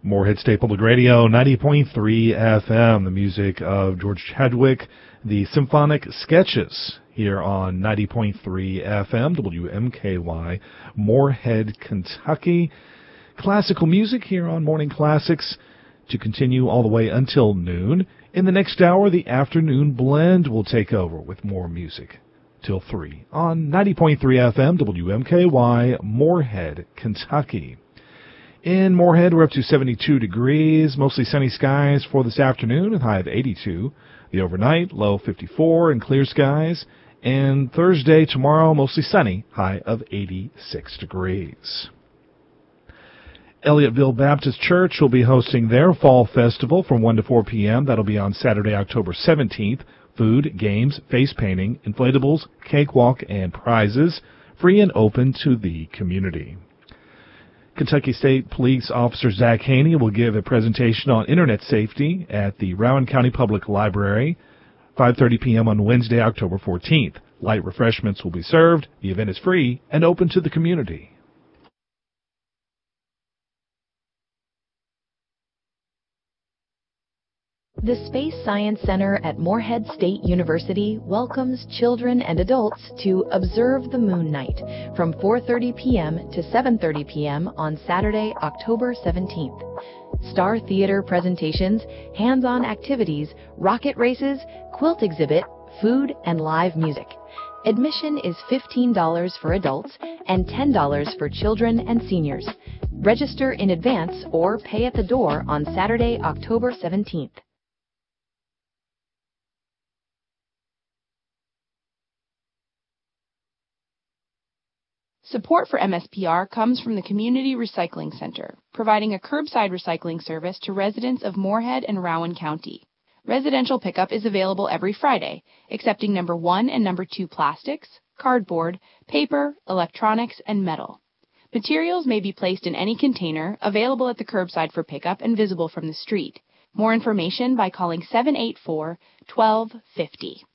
Moorhead State Public Radio, 90.3 FM, the music of George Chadwick, the Symphonic Sketches, here on 90.3 FM, WMKY, Moorhead, Kentucky. Classical music here on Morning Classics to continue all the way until noon. In the next hour, the afternoon blend will take over with more music till 3 on 90.3 FM, WMKY, Moorhead, Kentucky. In Moorhead, we're up to 72 degrees, mostly sunny skies for this afternoon, a high of 82. The overnight, low 54 and clear skies. And Thursday, tomorrow, mostly sunny, high of 86 degrees. Elliotttville Baptist Church will be hosting their Fall Festival from 1 to 4 p.m. That'll be on Saturday, October 17th. Food, games, face painting, inflatables, cakewalk, and prizes, free and open to the community. Kentucky State Police Officer Zach Haney will give a presentation on internet safety at the Rowan County Public Library, 5:30 p.m. on Wednesday, October 14th. Light refreshments will be served. The event is free and open to the community. The Space Science Center at Moorhead State University welcomes children and adults to Observe the Moon Night from 4:30 p.m. to 7:30 p.m. on Saturday, October 17th. Star theater presentations, hands-on activities, rocket races, quilt exhibit, food, and live music. Admission is $15 for adults and $10 for children and seniors. Register in advance or pay at the door on Saturday, October 17th. Support for MSPR comes from the Community Recycling Center, providing a curbside recycling service to residents of Moorhead and Rowan County. Residential pickup is available every Friday, accepting number 1 and number 2 plastics, cardboard, paper, electronics, and metal. Materials may be placed in any container, available at the curbside for pickup and visible from the street. More information by calling 784-1250.